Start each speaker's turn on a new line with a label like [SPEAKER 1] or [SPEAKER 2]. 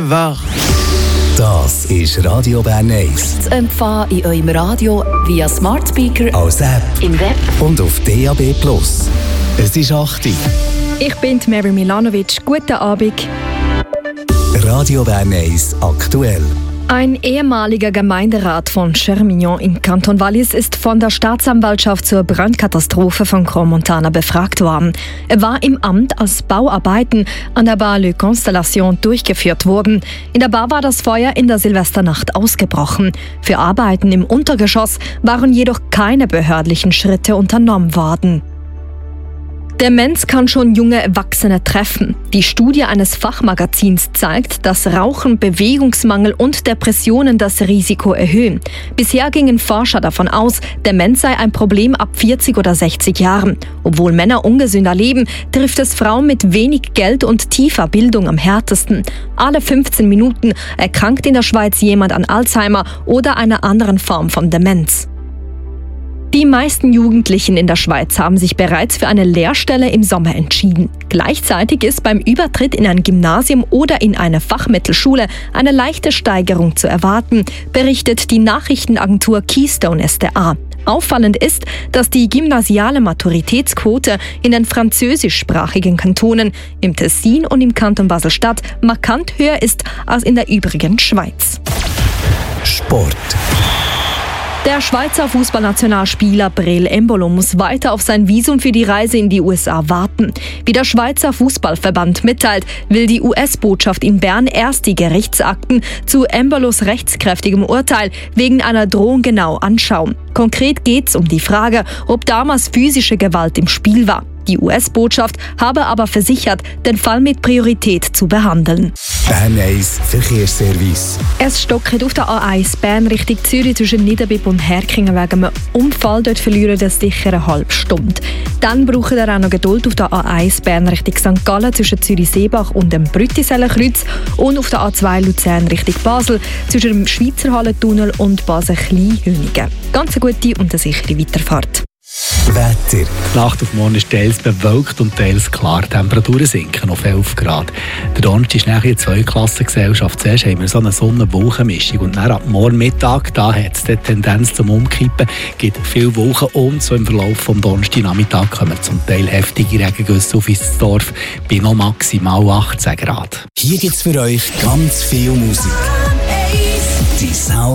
[SPEAKER 1] Wach.
[SPEAKER 2] Das ist Radio Bern 1.
[SPEAKER 3] Zu empfangen in eurem Radio via Smart Speaker,
[SPEAKER 2] Als App
[SPEAKER 3] im Web
[SPEAKER 2] und auf DAB+. Es ist 8 Uhr.
[SPEAKER 4] Ich bin Mary Milanovic. Guten Abend.
[SPEAKER 2] Radio Bern 1 aktuell.
[SPEAKER 4] Ein ehemaliger Gemeinderat von Chermignon im Kanton Wallis ist von der Staatsanwaltschaft zur Brandkatastrophe von Crans-Montana befragt worden. Er war im Amt, als Bauarbeiten an der Bar Le Constellation durchgeführt wurden. In der Bar war das Feuer in der Silvesternacht ausgebrochen. Für Arbeiten im Untergeschoss waren jedoch keine behördlichen Schritte unternommen worden. Demenz kann schon junge Erwachsene treffen. Die Studie eines Fachmagazins zeigt, dass Rauchen, Bewegungsmangel und Depressionen das Risiko erhöhen. Bisher gingen Forscher davon aus, Demenz sei ein Problem ab 40 oder 60 Jahren. Obwohl Männer ungesünder leben, trifft es Frauen mit wenig Geld und tiefer Bildung am härtesten. Alle 15 Minuten erkrankt in der Schweiz jemand an Alzheimer oder einer anderen Form von Demenz. Die meisten Jugendlichen in der Schweiz haben sich bereits für eine Lehrstelle im Sommer entschieden. Gleichzeitig ist beim Übertritt in ein Gymnasium oder in eine Fachmittelschule eine leichte Steigerung zu erwarten, berichtet die Nachrichtenagentur Keystone SDA. Auffallend ist, dass die gymnasiale Maturitätsquote in den französischsprachigen Kantonen, im Tessin und im Kanton Basel-Stadt markant höher ist als in der übrigen Schweiz.
[SPEAKER 2] Sport.
[SPEAKER 4] Der Schweizer Fußballnationalspieler Breel Embolo muss weiter auf sein Visum für die Reise in die USA warten. Wie der Schweizer Fußballverband mitteilt, will die US-Botschaft in Bern erst die Gerichtsakten zu Embolos rechtskräftigem Urteil wegen einer Drohung genau anschauen. Konkret geht es um die Frage, ob damals physische Gewalt im Spiel war. Die US-Botschaft habe aber versichert, den Fall mit Priorität zu behandeln.
[SPEAKER 2] Bern 1 Verkehrsservice.
[SPEAKER 4] Es stockt auf der A1 Bern Richtung Zürich zwischen Niederbipp und Herkingen wegen einem Unfall. Dort verlieren ihr sicher eine halbe Stunde. Dann braucht ihr auch noch Geduld auf der A1 Bern Richtung St. Gallen zwischen Zürich-Seebach und dem Brüttisellenkreuz und auf der A2 Luzern Richtung Basel zwischen dem Schweizer Hallentunnel und Basel-Kleinhünigen. Ganz eine gute und eine sichere Weiterfahrt.
[SPEAKER 2] Wetter.
[SPEAKER 5] Die Nacht auf morgen ist teils bewölkt und teils klar. Die Temperaturen sinken auf 11 Grad. Der Donnerstag ist nachher eine Zweiklassengesellschaft. Zuerst haben wir so eine Sonne-Wolken-Mischung und dann ab morgen Mittag da hat es die Tendenz zum Umkippen. Es gibt viele Wolken und so im Verlauf des Donnerstagnachmittags kommen zum Teil heftige Regengüsse auf ins Dorf bei noch maximal 18 Grad.
[SPEAKER 2] Hier gibt es für euch ganz viel Musik. Die Sound